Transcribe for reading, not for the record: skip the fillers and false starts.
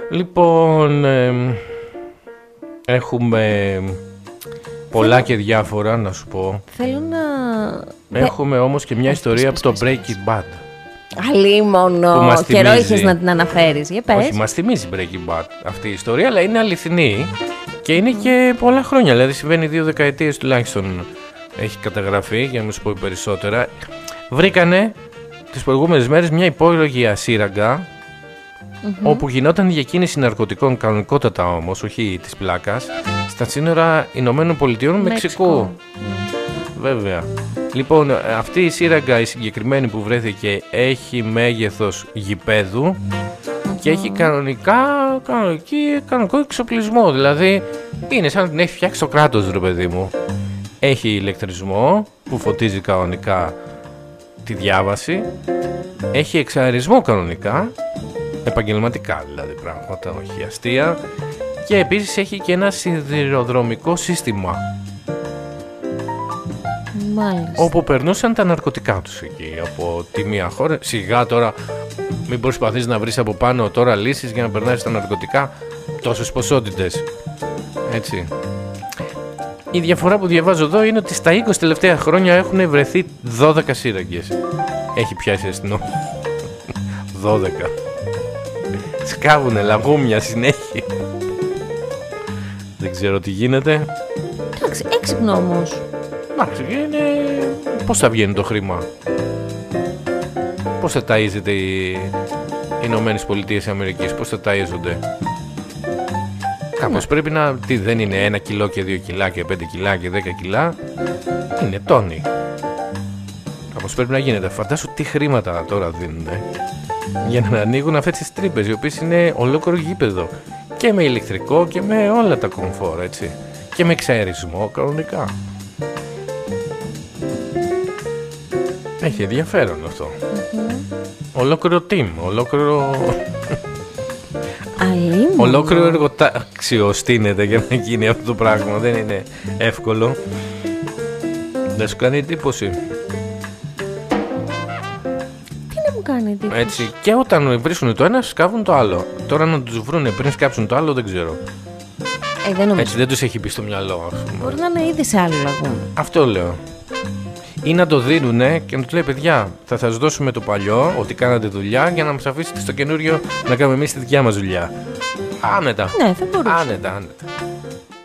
Λοιπόν, έχουμε πολλά και διάφορα να σου πω. Θέλω να... Έχουμε όμως και μια ιστορία από το Breaking Bad. Αλίμονο, καιρό είχες να την αναφέρεις. Για πες. Όχι, μας θυμίζει Breaking Bad αυτή η ιστορία, αλλά είναι αληθινή και είναι και πολλά χρόνια. Δηλαδή συμβαίνει 2 δεκαετίες τουλάχιστον έχει καταγραφεί, για να μην σου πω περισσότερα. Βρήκανε τις προηγούμενες μέρες μια υπόγειο σύραγγα, όπου γινόταν διακίνηση ναρκωτικών, κανονικότατα όμως, όχι της πλάκας, στα σύνορα Ηνωμένων Πολιτειών Μεξικού. Βέβαια. Λοιπόν, αυτή η σύραγγα, η συγκεκριμένη που βρέθηκε, έχει μέγεθος γηπέδου και έχει κανονικό εξοπλισμό. Δηλαδή, είναι σαν να την έχει φτιάξει το κράτος, ρε παιδί μου. Έχει ηλεκτρισμό που φωτίζει κανονικά τη διάβαση. Έχει εξαερισμό κανονικά, επαγγελματικά δηλαδή πράγματα, όχι αστεία. Και επίσης έχει και ένα σιδηροδρομικό σύστημα. Μάλιστα. Όπου περνούσαν τα ναρκωτικά τους εκεί από τη μία χώρα. Σιγά τώρα, μην προσπαθείς να βρεις από πάνω τώρα λύσεις για να περνάς τα ναρκωτικά τόσες ποσότητες. Έτσι. Η διαφορά που διαβάζω εδώ είναι ότι στα 20 τελευταία χρόνια έχουν βρεθεί 12 σύραγγες. Έχει πιάσει αστυνομία. 12. Σκάβουνε λαγούμια συνέχεια. Δεν ξέρω τι γίνεται. Εντάξει, έξυπνο όμως. Εντάξει, είναι... Πώς θα βγαίνει το χρήμα? Πώς θα ταΐζεται οι Ηνωμένες Πολιτείες Αμερικής? Πώς θα ταΐζονται? Κάπως πρέπει να... Τι δεν είναι 1 κιλό και 2 κιλά και 5 κιλά και 10 κιλά? Είναι τόνοι. Κάπως πρέπει να γίνεται. Φαντάσου τι χρήματα τώρα δίνουν για να ανοίγουν αυτές τις τρύπες, οι οποίες είναι ολόκληρο γήπεδο. Και με ηλεκτρικό και με όλα τα κομφόρ, έτσι. Και με εξαερισμό κανονικά. Έχει ενδιαφέρον αυτό. Ολόκληρο team, ολόκληρο εργοτάξιο στείνεται για να γίνει αυτό το πράγμα. Δεν είναι εύκολο. Δεν σου κάνει εντύπωση? Τι να μου κάνει εντύπωση? Έτσι. Και όταν βρίσκουν το ένα, σκάβουν το άλλο. Τώρα να τους βρούνε πριν σκάψουν το άλλο, δεν ξέρω. Δεν νομίζω. Έτσι δεν τους έχει μπει στο μυαλό, ας πούμε. Μπορεί να είναι ήδη σε άλλο λαγούμι. Αυτό λέω. Ή να το δίνουνε και να του λέει: παιδιά, θα σας δώσουμε το παλιό, ότι κάνατε δουλειά, για να μας αφήσετε στο καινούριο να κάνουμε εμείς τη δικιά μας δουλειά. Άνετα. Ναι, θα μπορούσε. Άνετα.